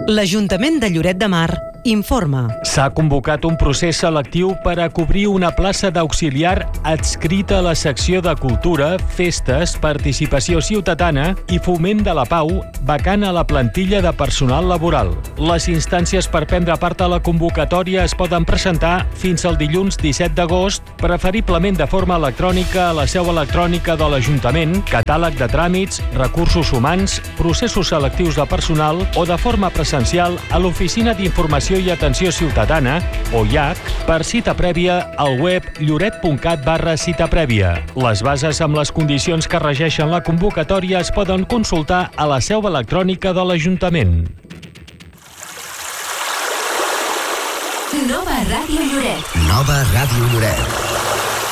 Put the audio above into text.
L'Ajuntament de Lloret de Mar informa. S'ha convocat un procés selectiu per a cobrir una plaça d'auxiliar adscrita a la secció de Cultura, Festes, Participació Ciutadana i Foment de la Pau, vacant a la plantilla de personal laboral. Les instàncies per prendre part a la convocatòria es poden presentar fins al dilluns 17 d'agost, preferiblement de forma electrònica a la seu electrònica de l'Ajuntament, catàleg de tràmits, recursos humans, processos selectius de personal o de forma presencial a l'Oficina d'Informació i Atenció Ciutadana, o IAC, per cita prèvia al web lloret.cat/cita prèvia. Les bases amb les condicions que regeixen la convocatòria es poden consultar a la seu electrònica de l'Ajuntament. Nova Ràdio Lloret. Nova Ràdio Lloret.